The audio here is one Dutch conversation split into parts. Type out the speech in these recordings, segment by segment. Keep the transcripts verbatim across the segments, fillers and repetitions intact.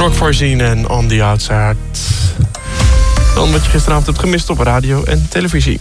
Rock voorzien en On the Outside. Dan wat je gisteravond hebt gemist op radio en televisie.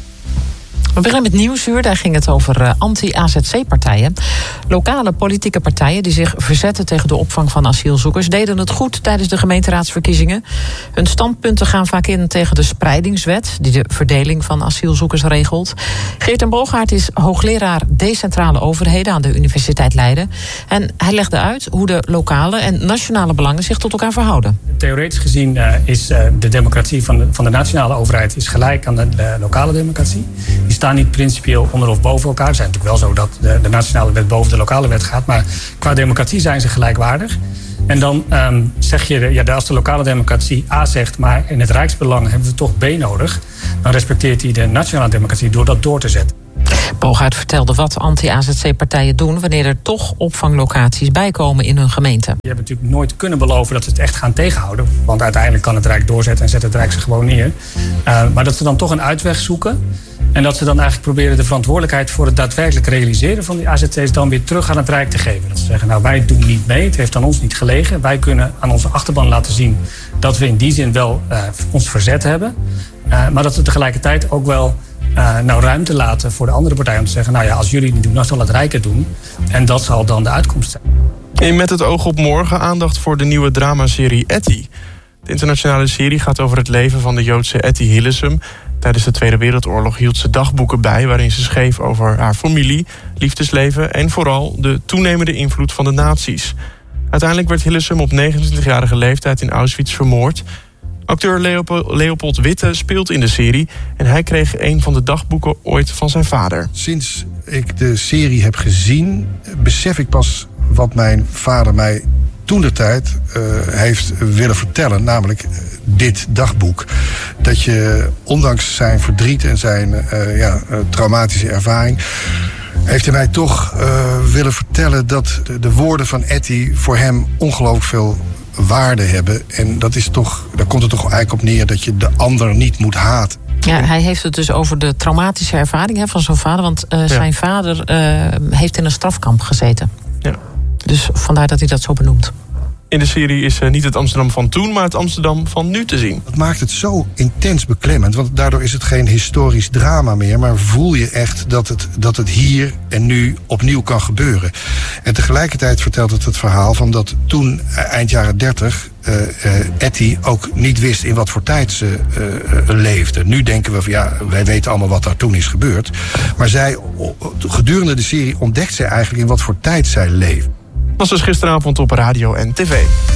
We beginnen met Nieuwsuur. Daar ging het over uh, anti-A Z C-partijen. Lokale politieke partijen die zich verzetten tegen de opvang van asielzoekers deden het goed tijdens de gemeenteraadsverkiezingen. Hun standpunten gaan vaak in tegen de spreidingswet die de verdeling van asielzoekers regelt. Geert ten Boogaard is hoogleraar decentrale overheden aan de Universiteit Leiden. En hij legde uit hoe de lokale en nationale belangen zich tot elkaar verhouden. Theoretisch gezien uh, is uh, de democratie van de, van de nationale overheid is gelijk aan de, de lokale democratie. Die staan niet principieel onder of boven elkaar. Het is natuurlijk wel zo dat de, de nationale wet boven de lokale wet gaat. Maar qua democratie zijn ze gelijkwaardig. En dan um, zeg je, ja, als de lokale democratie A zegt, maar in het rijksbelang hebben we toch B nodig, dan respecteert hij de nationale democratie door dat door te zetten. Boogaard vertelde wat anti-A Z C-partijen doen wanneer er toch opvanglocaties bijkomen in hun gemeente. Je hebt natuurlijk nooit kunnen beloven dat ze het echt gaan tegenhouden. Want uiteindelijk kan het Rijk doorzetten en zet het Rijk ze gewoon neer. Uh, maar dat ze dan toch een uitweg zoeken. En dat ze dan eigenlijk proberen de verantwoordelijkheid voor het daadwerkelijk realiseren van die A Z C's dan weer terug aan het Rijk te geven. Dat ze zeggen, nou wij doen niet mee, het heeft aan ons niet gelegen. Wij kunnen aan onze achterban laten zien dat we in die zin wel uh, ons verzet hebben. Uh, maar dat ze tegelijkertijd ook wel uh, nou ruimte laten voor de andere partijen om te zeggen, nou ja, als jullie het niet doen, dan zal het Rijk het doen. En dat zal dan de uitkomst zijn. En met het oog op morgen aandacht voor de nieuwe dramaserie Etty. De internationale serie gaat over het leven van de Joodse Etty Hillesum. Tijdens de Tweede Wereldoorlog hield ze dagboeken bij waarin ze schreef over haar familie, liefdesleven en vooral de toenemende invloed van de nazi's. Uiteindelijk werd Hillesum op negenentwintigjarige leeftijd in Auschwitz vermoord. Acteur Leopold, Leopold Witte speelt in de serie en hij kreeg een van de dagboeken ooit van zijn vader. Sinds ik de serie heb gezien, besef ik pas wat mijn vader mij toentertijd uh, heeft willen vertellen, namelijk uh, dit dagboek. Dat je ondanks zijn verdriet en zijn uh, ja, uh, traumatische ervaring, heeft hij mij toch uh, willen vertellen dat de, de woorden van Etty voor hem ongelooflijk veel waarde hebben. En dat is toch, daar komt het toch eigenlijk op neer dat je de ander niet moet haten. Ja, hij heeft het dus over de traumatische ervaring hè, van zijn vader. Want uh, ja. zijn vader uh, heeft in een strafkamp gezeten. Ja. Dus vandaar dat hij dat zo benoemt. In de serie is niet het Amsterdam van toen, maar het Amsterdam van nu te zien. Dat maakt het zo intens beklemmend, want daardoor is het geen historisch drama meer, maar voel je echt dat het, dat het hier en nu opnieuw kan gebeuren. En tegelijkertijd vertelt het het verhaal van dat toen, eind jaren dertig, uh, uh, Etty ook niet wist in wat voor tijd ze uh, uh, leefde. Nu denken we van ja, wij weten allemaal wat daar toen is gebeurd. Maar zij, gedurende de serie ontdekt zij eigenlijk in wat voor tijd zij leeft. Dat was dus gisteravond op radio en tv.